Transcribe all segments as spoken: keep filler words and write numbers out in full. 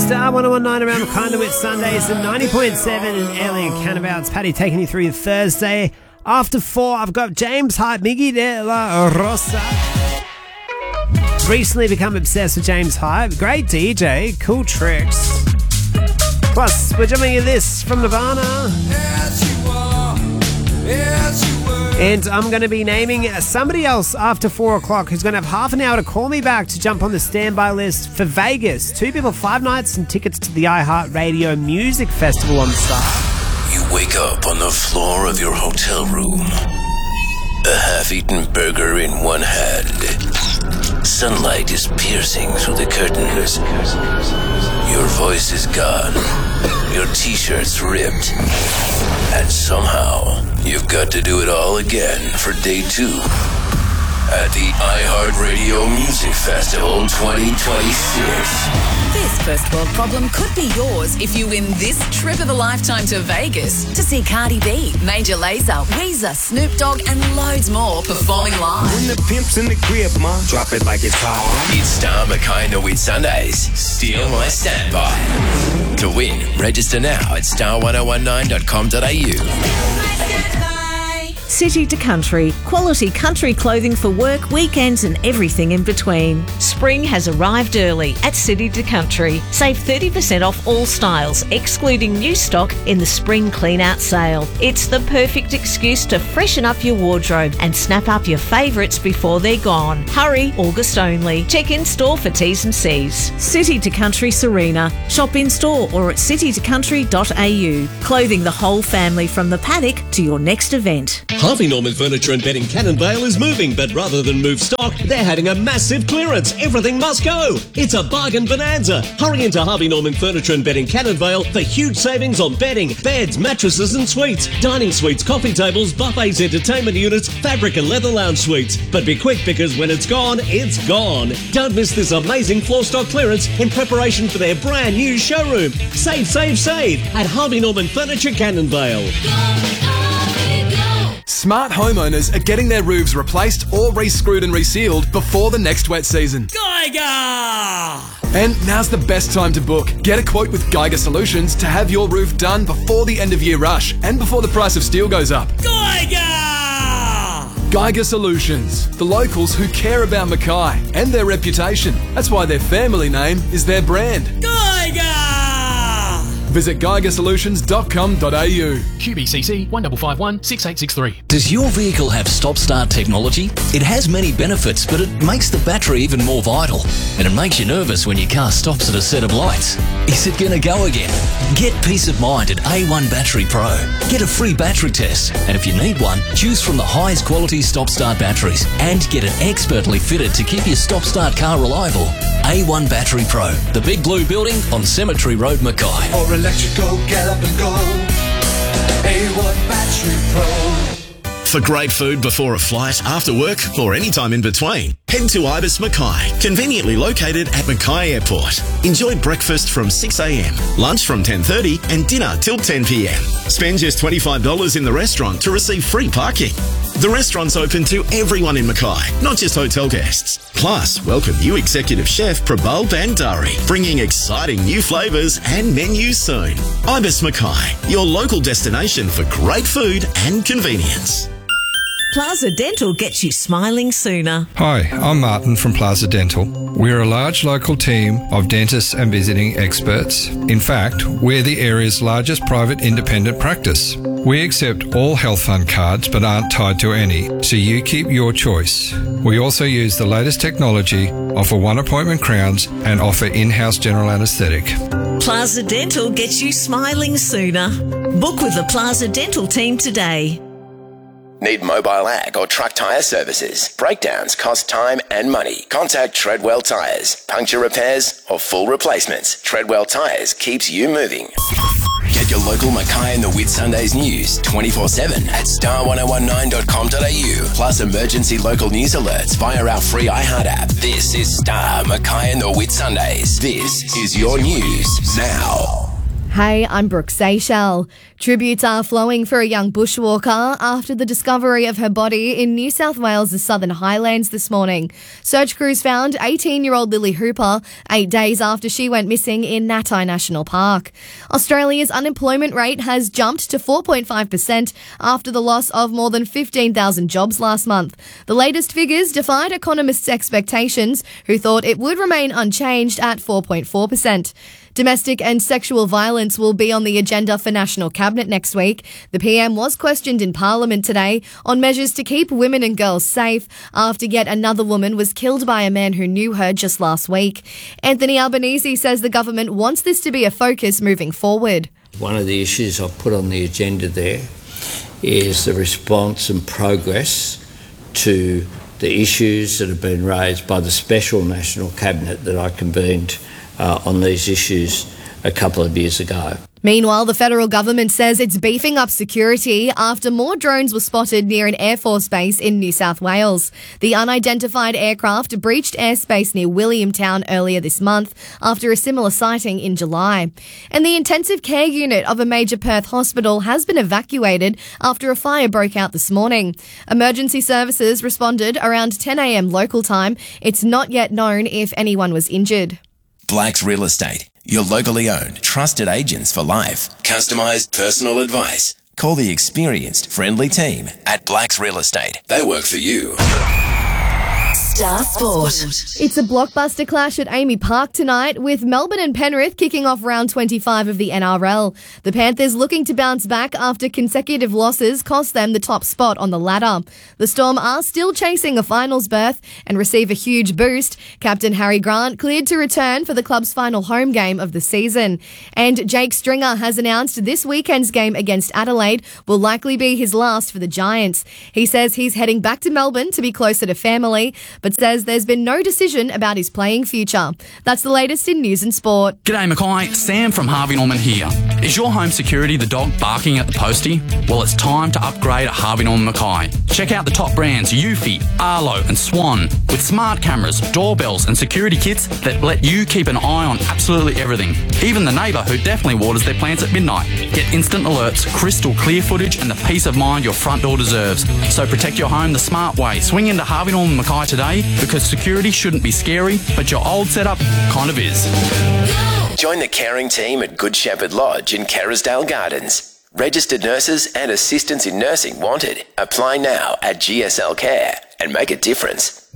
Star one oh one nine around Kind of Wit Sundays and ninety point seven in Airlie and Canterbury. It's Paddy taking you through your Thursday. After four, I've got James Hype, Miggy de la Rosa. Recently become obsessed with James Hype. Great D J, cool tricks. Plus, we're jumping in this from Nirvana. Yes, you are. Yes, you were. And I'm going to be naming somebody else after four o'clock who's going to have half an hour to call me back to jump on the standby list for Vegas. Two people, five nights and tickets to the iHeartRadio Music Festival on Star. You wake up on the floor of your hotel room. A half-eaten burger in one hand. Sunlight is piercing through the curtains. Your voice is gone. Your t-shirt's ripped. And somehow, you've got to do it all again for day two at the iHeartRadio Music Festival twenty twenty-six. This first world problem could be yours if you win this trip of a lifetime to Vegas to see Cardi B, Major Lazer, Weezer, Snoop Dogg and loads more performing live. When the pimp's in the crib, ma, drop it like it's hot. It's Star Mackay No Wit Sundays. Steal my standby. To win, register now at star ten nineteen dot com dot a u. City to Country, quality country clothing for work, weekends and everything in between. Spring has arrived early at City to Country. Save thirty percent off all styles, excluding new stock in the spring clean-out sale. It's the perfect excuse to freshen up your wardrobe and snap up your favourites before they're gone. Hurry, August only. Check in store for T's and C's. City to Country Serena. Shop in store or at city to country dot a u. Clothing the whole family from the paddock to your next event. Harvey Norman Furniture and Bedding Cannonvale is moving, but rather than move stock, they're having a massive clearance. Everything must go. It's a bargain bonanza. Hurry into Harvey Norman Furniture and Bedding Cannonvale for huge savings on bedding, beds, mattresses and suites, dining suites, coffee tables, buffets, entertainment units, fabric and leather lounge suites. But be quick because when it's gone, it's gone. Don't miss this amazing floor stock clearance in preparation for their brand new showroom. Save, save, save at Harvey Norman Furniture Cannonvale. Smart homeowners are getting their roofs replaced or re-screwed and resealed before the next wet season. Geiger! And now's the best time to book. Get a quote with Geiger Solutions to have your roof done before the end of year rush and before the price of steel goes up. Geiger! Geiger Solutions, the locals who care about Mackay and their reputation. That's why their family name is their brand. Geiger! Visit geiger solutions dot com dot a u. Q B C C one five five one six eight six three. Does your vehicle have stop-start technology? It has many benefits, but it makes the battery even more vital. And it makes you nervous when your car stops at a set of lights. Is it going to go again? Get peace of mind at A one Battery Pro. Get a free battery test. And if you need one, choose from the highest quality stop-start batteries and get it expertly fitted to keep your stop-start car reliable. A one Battery Pro, the big blue building on Cemetery Road, Mackay. Or electrical, get up and go. A one Battery Pro. For great food before a flight, after work, or any time in between, head to Ibis Mackay, conveniently located at Mackay Airport. Enjoy breakfast from six a m, lunch from ten thirty and dinner till ten p m. Spend just twenty-five dollars in the restaurant to receive free parking. The restaurant's open to everyone in Mackay, not just hotel guests. Plus, welcome new executive chef Prabal Bandari, bringing exciting new flavours and menus soon. Ibis Mackay, your local destination for great food and convenience. Plaza Dental gets you smiling sooner. Hi, I'm Martin from Plaza Dental. We're a large local team of dentists and visiting experts. In fact, we're the area's largest private independent practice. We accept all health fund cards but aren't tied to any, so you keep your choice. We also use the latest technology, offer one appointment crowns and offer in-house general anaesthetic. Plaza Dental gets you smiling sooner. Book with the Plaza Dental team today. Need mobile ag or truck tyre services? Breakdowns cost time and money. Contact Treadwell Tyres. Puncture repairs or full replacements. Treadwell Tyres keeps you moving. Get your local Mackay and the Wit Sundays news twenty-four seven at star ten nineteen dot com dot a u. Plus emergency local news alerts via our free iHeart app. This is Star Mackay and the Wit Sundays. This is your news now. Hey, I'm Brooke Seychelles. Tributes are flowing for a young bushwalker after the discovery of her body in New South Wales' Southern Highlands this morning. Search crews found eighteen-year-old Lily Hooper eight days after she went missing in Natai National Park. Australia's unemployment rate has jumped to four point five percent after the loss of more than fifteen thousand jobs last month. The latest figures defied economists' expectations, who thought it would remain unchanged at four point four percent. Domestic and sexual violence will be on the agenda for National Cabinet next week. The P M was questioned in Parliament today on measures to keep women and girls safe after yet another woman was killed by a man who knew her just last week. Anthony Albanese says the government wants this to be a focus moving forward. One of the issues I've put on the agenda there is the response and progress to the issues that have been raised by the special National Cabinet that I convened uh, on these issues a couple of years ago. Meanwhile, the federal government says it's beefing up security after more drones were spotted near an Air Force base in New South Wales. The unidentified aircraft breached airspace near Williamtown earlier this month after a similar sighting in July. And the intensive care unit of a major Perth hospital has been evacuated after a fire broke out this morning. Emergency services responded around ten a m local time. It's not yet known if anyone was injured. Black's Real Estate. Your locally owned, trusted agents for life. Customised personal advice. Call the experienced, friendly team at Black's Real Estate. They work for you. Star Sport. It's a blockbuster clash at Amy Park tonight, with Melbourne and Penrith kicking off round twenty-five of the N R L. The Panthers looking to bounce back after consecutive losses cost them the top spot on the ladder. The Storm are still chasing a finals berth and receive a huge boost. Captain Harry Grant cleared to return for the club's final home game of the season. And Jake Stringer has announced this weekend's game against Adelaide will likely be his last for the Giants. He says he's heading back to Melbourne to be closer to family, but says there's been no decision about his playing future. That's the latest in news and sport. G'day Mackay, Sam from Harvey Norman here. Is your home security the dog barking at the postie? Well, it's time to upgrade at Harvey Norman Mackay. Check out the top brands Eufy, Arlo and Swan, with smart cameras, doorbells and security kits that let you keep an eye on absolutely everything. Even the neighbour who definitely waters their plants at midnight. Get instant alerts, crystal clear footage and the peace of mind your front door deserves. So protect your home the smart way. Swing into Harvey Norman Mackay today, because security shouldn't be scary, but your old setup kind of is. Join the caring team at Good Shepherd Lodge in Kerrisdale Gardens. Registered nurses and assistants in nursing wanted. Apply now at G S L Care and make a difference.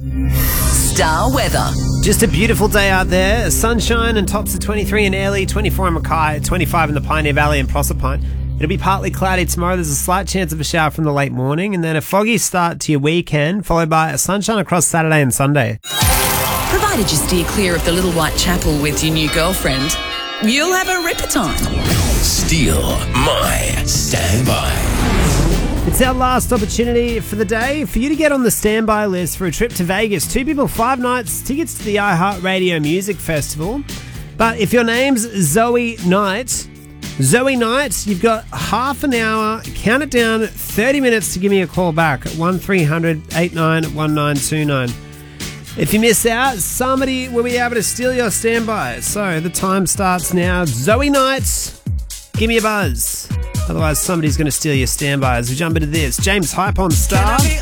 Star weather. Just a beautiful day out there. Sunshine and tops of twenty-three in Airlie, twenty-four in Mackay, twenty-five in the Pioneer Valley and Proserpine. It'll be partly cloudy tomorrow. There's a slight chance of a shower from the late morning, and then a foggy start to your weekend, followed by a sunshine across Saturday and Sunday. Provided you steer clear of the Little White Chapel with your new girlfriend, you'll have a ripper time. Steal my standby. It's our last opportunity for the day for you to get on the standby list for a trip to Vegas. Two people, five nights, tickets to the iHeartRadio Music Festival. But if your name's Zoe Knight... Zoe Knight, you've got half an hour, count it down, thirty minutes to give me a call back at one three hundred eight nine one nine two nine. If you miss out, somebody will be able to steal your standby. So the time starts now. Zoe Knight, give me a buzz. Otherwise, somebody's going to steal your standby as we jump into this. James Hype on Star.